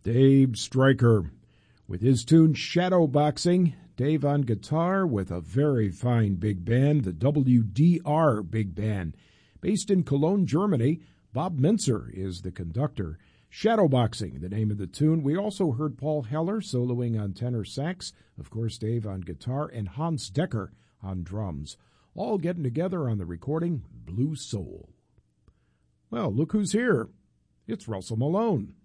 Dave Stryker with his tune Shadowboxing. Dave on guitar with a very fine big band, the WDR Big Band. Based in Cologne, Germany, Bob Minzer is the conductor. Shadowboxing, the name of the tune. We also heard Paul Heller soloing on tenor sax, of course Dave on guitar, and Hans Decker on drums. All getting together on the recording Blue Soul. Well, look who's here. It's Russell Malone.